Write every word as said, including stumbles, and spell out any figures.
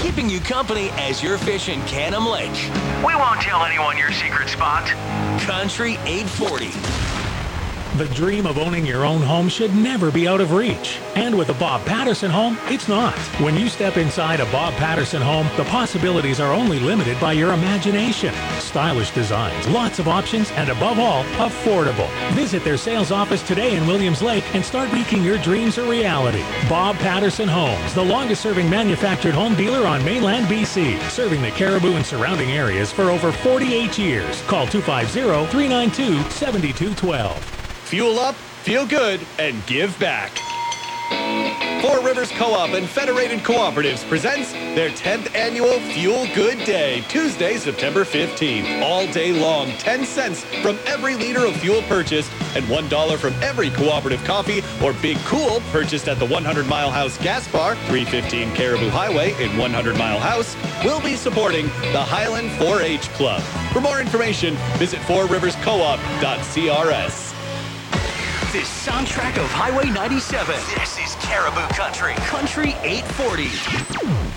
keeping you company as you're fishing Canham Lake. We won't tell anyone your secret spot. Country eight forty. The dream of owning your own home should never be out of reach. And with a Bob Patterson home, it's not. When you step inside a Bob Patterson home, the possibilities are only limited by your imagination. Stylish designs, lots of options, and above all, affordable. Visit their sales office today in Williams Lake and start making your dreams a reality. Bob Patterson Homes, the longest-serving manufactured home dealer on mainland B C, serving the Caribou and surrounding areas for over forty-eight years. Call two five zero, three nine two, seven two one two. Fuel up, feel good, and give back. Four Rivers Co-op and Federated Cooperatives presents their tenth annual Fuel Good Day, Tuesday, September fifteenth. All day long, ten cents from every liter of fuel purchased and one dollar from every cooperative coffee or Big Cool purchased at the one hundred Mile House Gas Bar, three fifteen Caribou Highway in one hundred Mile House, will be supporting the Highland four H Club. For more information, visit four rivers co op dot c r s. This soundtrack of Highway ninety-seven. This is Caribou Country. Country eight forty.